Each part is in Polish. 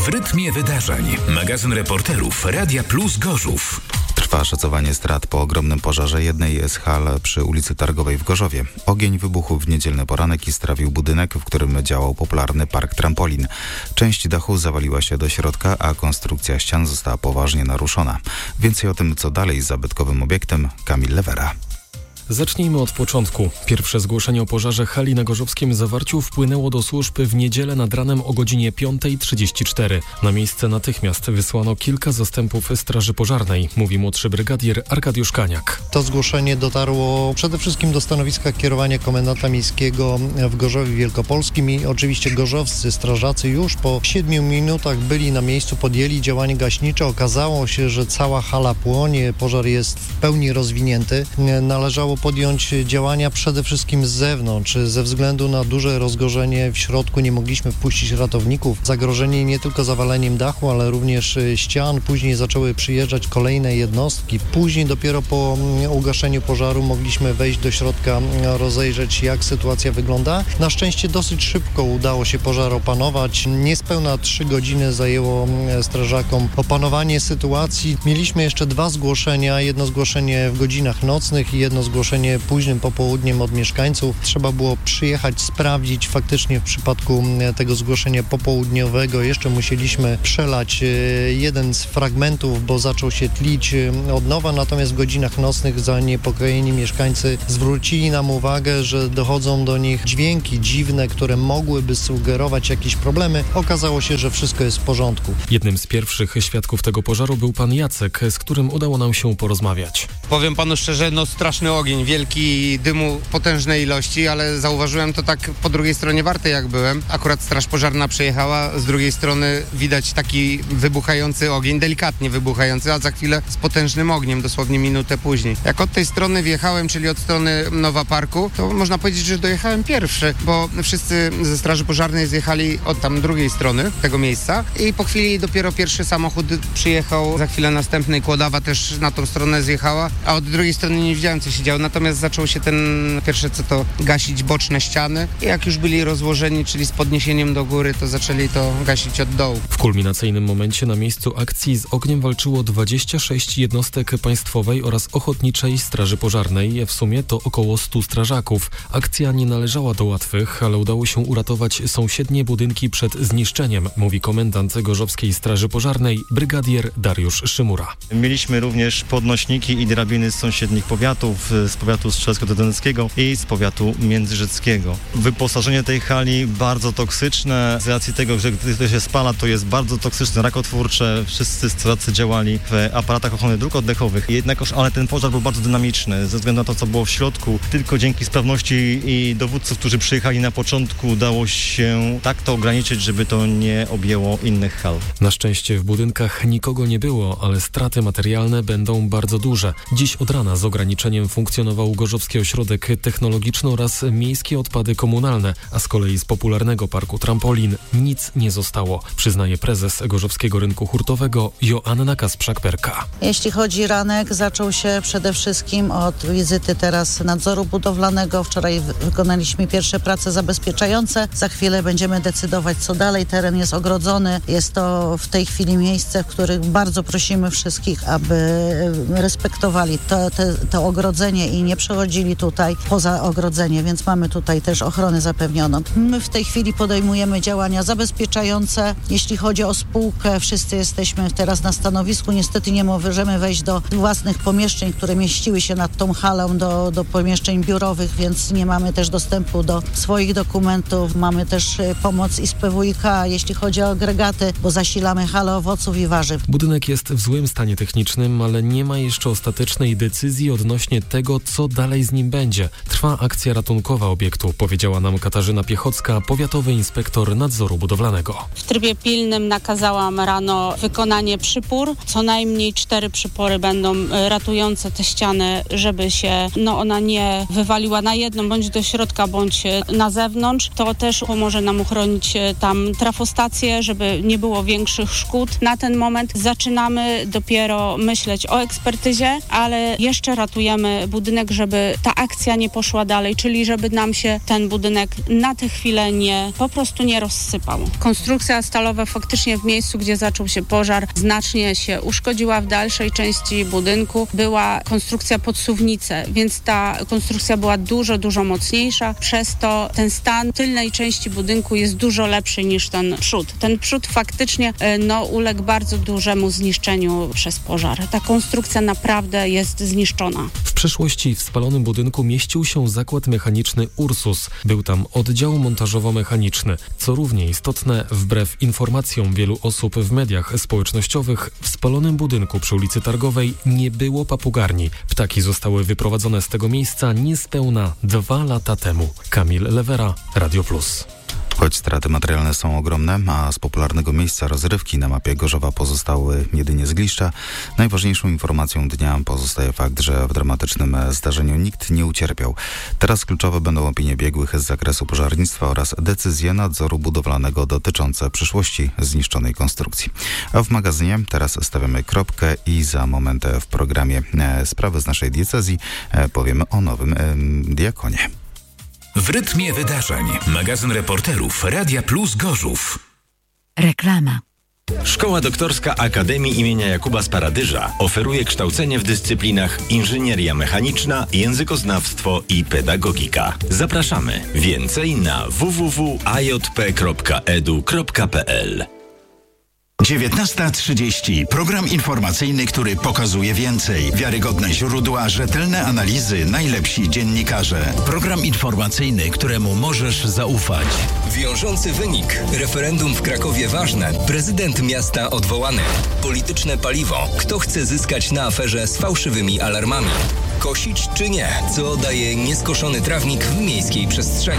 W rytmie wydarzeń. Magazyn reporterów Radia Plus Gorzów. Trwa szacowanie strat po ogromnym pożarze jednej z hal przy ulicy Targowej w Gorzowie. Ogień wybuchł w niedzielny poranek i strawił budynek, w którym działał popularny park trampolin. Część dachu zawaliła się do środka, a konstrukcja ścian została poważnie naruszona. Więcej o tym, co dalej z zabytkowym obiektem, Kamil Lewera. Zacznijmy od początku. Pierwsze zgłoszenie o pożarze hali na gorzowskim Zawarciu wpłynęło do służb w niedzielę nad ranem o godzinie 5:34. Na miejsce natychmiast wysłano kilka zastępów straży pożarnej, mówi młodszy brygadier Arkadiusz Kaniak. To zgłoszenie dotarło przede wszystkim do stanowiska kierowania komendanta miejskiego w Gorzowie Wielkopolskim i oczywiście gorzowscy strażacy już po 7 minutach byli na miejscu, podjęli działanie gaśnicze. Okazało się, że cała hala płonie, pożar jest w pełni rozwinięty. Należało podjąć działania przede wszystkim z zewnątrz. Ze względu na duże rozgorzenie w środku nie mogliśmy wpuścić ratowników. Zagrożenie nie tylko zawaleniem dachu, ale również ścian. Później zaczęły przyjeżdżać kolejne jednostki. Później dopiero po ugaszeniu pożaru mogliśmy wejść do środka, rozejrzeć, jak sytuacja wygląda. Na szczęście dosyć szybko udało się pożar opanować. Niespełna 3 godziny zajęło strażakom opanowanie sytuacji. Mieliśmy jeszcze 2 zgłoszenia. Jedno zgłoszenie w godzinach nocnych i jedno zgłoszenie późnym popołudniem od mieszkańców. Trzeba było przyjechać, sprawdzić. Faktycznie w przypadku tego zgłoszenia popołudniowego jeszcze musieliśmy przelać jeden z fragmentów, bo zaczął się tlić od nowa, natomiast w godzinach nocnych zaniepokojeni mieszkańcy zwrócili nam uwagę, że dochodzą do nich dźwięki dziwne, które mogłyby sugerować jakieś problemy. Okazało się, że wszystko jest w porządku. Jednym z pierwszych świadków tego pożaru był pan Jacek, z którym udało nam się porozmawiać. Powiem panu szczerze, straszny ogień, wielki dymu, potężnej ilości, ale zauważyłem to tak po drugiej stronie Warty, jak byłem. Akurat straż pożarna przejechała, z drugiej strony widać taki wybuchający ogień, delikatnie wybuchający, a za chwilę z potężnym ogniem, dosłownie minutę później. Jak od tej strony wjechałem, czyli od strony Nowa Parku, to można powiedzieć, że dojechałem pierwszy, bo wszyscy ze straży pożarnej zjechali od tam drugiej strony tego miejsca i po chwili dopiero pierwszy samochód przyjechał, za chwilę następny, Kłodawa też na tą stronę zjechała, a od drugiej strony nie widziałem, co się działo. Natomiast zaczął się pierwsze co to gasić boczne ściany i jak już byli rozłożeni, czyli z podniesieniem do góry, to zaczęli to gasić od dołu. W kulminacyjnym momencie na miejscu akcji z ogniem walczyło 26 jednostek państwowej oraz ochotniczej straży pożarnej. W sumie to około 100 strażaków. Akcja nie należała do łatwych, ale udało się uratować sąsiednie budynki przed zniszczeniem, mówi komendant Gorzowskiej Straży Pożarnej brygadier Dariusz Szymura. Mieliśmy również podnośniki i drabiny z sąsiednich powiatów, z powiatu strzelecko-dudeckiego i z powiatu międzyrzeckiego. Wyposażenie tej hali bardzo toksyczne, z racji tego, że gdy to się spala, to jest bardzo toksyczne, rakotwórcze. Wszyscy strażacy działali w aparatach ochrony dróg oddechowych. Jednakowoż, ale ten pożar był bardzo dynamiczny, ze względu na to, co było w środku. Tylko dzięki sprawności i dowódców, którzy przyjechali na początku, udało się tak to ograniczyć, żeby to nie objęło innych hal. Na szczęście w budynkach nikogo nie było, ale straty materialne będą bardzo duże. Dziś od rana z ograniczeniem funkcjonował Gorzowski Ośrodek Technologiczny oraz miejskie odpady komunalne, a z kolei z popularnego parku trampolin nic nie zostało, przyznaje prezes Gorzowskiego Rynku Hurtowego Joanna Kasprzak-Perka. Jeśli chodzi ranek, zaczął się przede wszystkim od wizyty teraz nadzoru budowlanego. Wczoraj wykonaliśmy pierwsze prace zabezpieczające. Za chwilę będziemy decydować, co dalej. Teren jest ogrodzony. Jest to w tej chwili miejsce, w których bardzo prosimy wszystkich, aby respektowali to ogrodzenie i nie przechodzili tutaj poza ogrodzenie, więc mamy tutaj też ochronę zapewnioną. My w tej chwili podejmujemy działania zabezpieczające. Jeśli chodzi o spółkę, wszyscy jesteśmy teraz na stanowisku. Niestety nie możemy wejść do własnych pomieszczeń, które mieściły się nad tą halą, do pomieszczeń biurowych, więc nie mamy też dostępu do swoich dokumentów. Mamy też pomoc i z PWiK, jeśli chodzi o agregaty, bo zasilamy halę owoców i warzyw. Budynek jest w złym stanie technicznym, ale nie ma jeszcze ostatecznej decyzji odnośnie tego, co dalej z nim będzie. Trwa akcja ratunkowa obiektu, powiedziała nam Katarzyna Piechocka, powiatowy inspektor nadzoru budowlanego. W trybie pilnym nakazałam rano wykonanie przypór. Co najmniej 4 przypory będą ratujące te ściany, żeby się ona nie wywaliła na jedną, bądź do środka, bądź na zewnątrz. To też pomoże nam uchronić tam trafostację, żeby nie było większych szkód. Na ten moment zaczynamy dopiero myśleć o ekspertyzie, ale jeszcze ratujemy budynek budynek, żeby ta akcja nie poszła dalej, czyli żeby nam się ten budynek na tę chwilę po prostu nie rozsypał. Konstrukcja stalowa faktycznie w miejscu, gdzie zaczął się pożar, znacznie się uszkodziła. W dalszej części budynku była konstrukcja pod suwnicę, więc ta konstrukcja była dużo mocniejsza. Przez to ten stan tylnej części budynku jest dużo lepszy niż ten przód. Ten przód faktycznie uległ bardzo dużemu zniszczeniu przez pożar. Ta konstrukcja naprawdę jest zniszczona. W przeszłości w spalonym budynku mieścił się zakład mechaniczny Ursus. Był tam oddział montażowo-mechaniczny. Co równie istotne, wbrew informacjom wielu osób w mediach społecznościowych, w spalonym budynku przy ulicy Targowej nie było papugarni. Ptaki zostały wyprowadzone z tego miejsca niespełna 2 lata temu. Kamil Lewera, Radio Plus. Choć straty materialne są ogromne, a z popularnego miejsca rozrywki na mapie Gorzowa pozostały jedynie zgliszcza, najważniejszą informacją dnia pozostaje fakt, że w dramatycznym zdarzeniu nikt nie ucierpiał. Teraz kluczowe będą opinie biegłych z zakresu pożarnictwa oraz decyzje nadzoru budowlanego dotyczące przyszłości zniszczonej konstrukcji. A w magazynie teraz stawiamy kropkę i za moment w programie Sprawy z naszej diecezji powiemy o nowym diakonie. W rytmie wydarzeń. Magazyn reporterów Radia Plus Gorzów. Reklama. Szkoła Doktorska Akademii imienia Jakuba Sparadyża oferuje kształcenie w dyscyplinach inżynieria mechaniczna, językoznawstwo i pedagogika. Zapraszamy. Więcej na www.ajp.edu.pl. 19:30. Program informacyjny, który pokazuje więcej. Wiarygodne źródła, rzetelne analizy, najlepsi dziennikarze. Program informacyjny, któremu możesz zaufać. Wiążący wynik. Referendum w Krakowie ważne. Prezydent miasta odwołany. Polityczne paliwo. Kto chce zyskać na aferze z fałszywymi alarmami? Kosić czy nie? Co daje nieskoszony trawnik w miejskiej przestrzeni?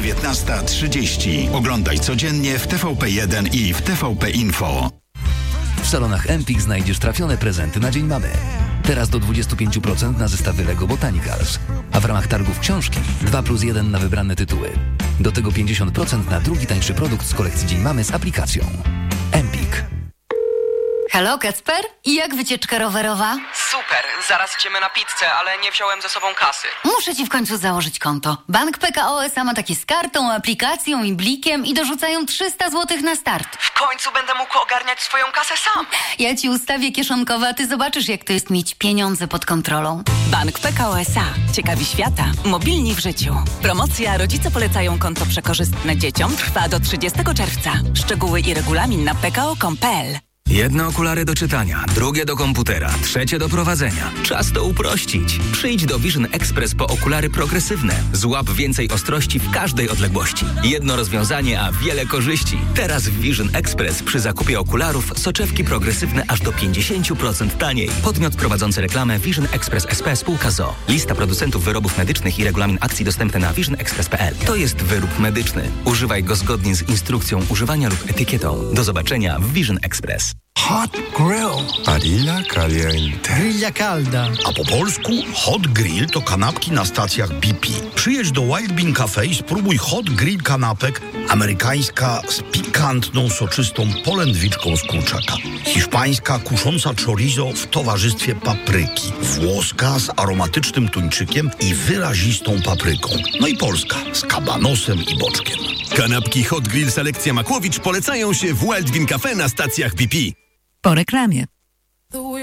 19:30. Oglądaj codziennie w TVP1 i w TVP Info. W salonach Empik znajdziesz trafione prezenty na Dzień Mamy. Teraz do 25% na zestawy Lego Botanicals. A w ramach targów książki 2+1 na wybrane tytuły. Do tego 50% na drugi tańszy produkt z kolekcji Dzień Mamy z aplikacją. Empik. Halo, Kacper? I jak wycieczka rowerowa? Super, zaraz idziemy na pizzę, ale nie wziąłem ze sobą kasy. Muszę ci w końcu założyć konto. Bank PKO SA ma takie z kartą, aplikacją i blikiem i dorzucają 300 zł na start. W końcu będę mógł ogarniać swoją kasę sam. Ja ci ustawię kieszonkowe, a ty zobaczysz, jak to jest mieć pieniądze pod kontrolą. Bank PKO SA. Ciekawi świata. Mobilni w życiu. Promocja Rodzice polecają konto przekorzystne dzieciom trwa do 30 czerwca. Szczegóły i regulamin na pko.com.pl. Jedne okulary do czytania, drugie do komputera, trzecie do prowadzenia. Czas to uprościć. Przyjdź do Vision Express po okulary progresywne. Złap więcej ostrości w każdej odległości. Jedno rozwiązanie, a wiele korzyści. Teraz w Vision Express przy zakupie okularów soczewki progresywne aż do 50% taniej. Podmiot prowadzący reklamę Vision Express SP spółka ZOO. Lista producentów wyrobów medycznych i regulamin akcji dostępne na visionexpress.pl. To jest wyrób medyczny. Używaj go zgodnie z instrukcją używania lub etykietą. Do zobaczenia w Vision Express. Hot Grill. Parilla caliente. Grilla calda. A po polsku Hot Grill to kanapki na stacjach BP. Przyjedź do Wild Bean Cafe i spróbuj Hot Grill kanapek amerykańska z pikantną, soczystą polędwiczką z kurczaka. Hiszpańska kusząca chorizo w towarzystwie papryki. Włoska z aromatycznym tuńczykiem i wyrazistą papryką. No i polska z kabanosem i boczkiem. Kanapki Hot Grill Selekcja Makłowicz polecają się w Wild Bean Cafe na stacjach BP. Po reklamie.